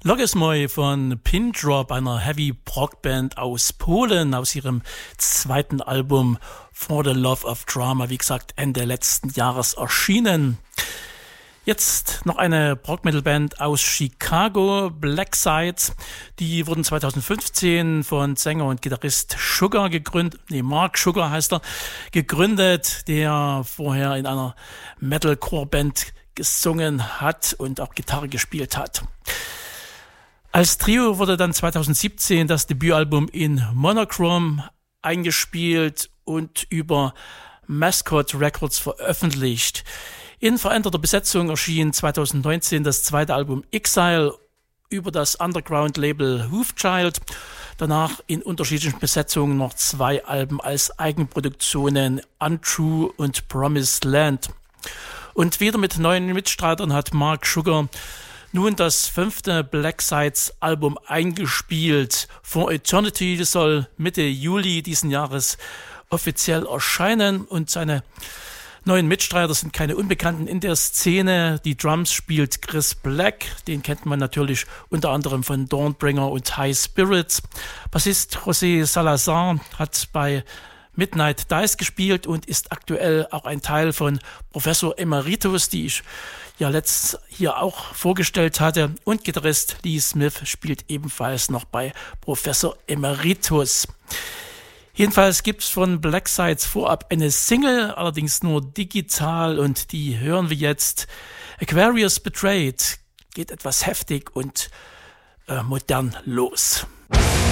Logismoj von Pin Drop, einer Heavy-Prog-Band aus Polen, aus ihrem zweiten Album For the Love of Drama, wie gesagt, Ende letzten Jahres erschienen. Jetzt noch eine Prog-Metal-Band aus Chicago, Black Sides. Die wurden 2015 von Sänger und Gitarrist Sugar gegründet, Mark Sugar heißt er, gegründet, der vorher in einer Metalcore-Band gesungen hat und auch Gitarre gespielt hat. Als Trio wurde dann 2017 das Debütalbum in Monochrome eingespielt und über Mascot Records veröffentlicht. In veränderter Besetzung erschien 2019 das zweite Album Exile über das Underground-Label Hoofchild. Danach in unterschiedlichen Besetzungen noch 2 Alben als Eigenproduktionen, Untrue und Promised Land. Und wieder mit neuen Mitstreitern hat Mark Sugar nun das 5. Black Sides Album eingespielt. For Eternity soll Mitte Juli diesen Jahres offiziell erscheinen und seine neuen Mitstreiter sind keine Unbekannten in der Szene. Die Drums spielt Chris Black, den kennt man natürlich unter anderem von Dawnbringer und High Spirits. Bassist José Salazar hat bei Midnight Dice gespielt und ist aktuell auch ein Teil von Professor Emeritus, die ich ja letztens hier auch vorgestellt hatte. Und Gitarrist Lee Smith spielt ebenfalls noch bei Professor Emeritus. Jedenfalls gibt's von Black Sides vorab eine Single, allerdings nur digital, und die hören wir jetzt. Aquarius Betrayed geht etwas heftig und modern los.